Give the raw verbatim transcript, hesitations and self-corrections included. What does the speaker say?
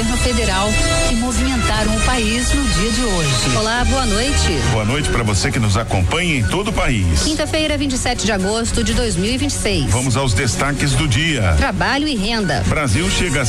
governo federal que movimentaram o país no dia de hoje. Olá, boa noite. Boa noite para você que nos acompanha em todo o país. Quinta-feira, vinte e sete de agosto de dois mil e vinte e seis. Vamos aos destaques do dia. Trabalho e renda. Brasil chega a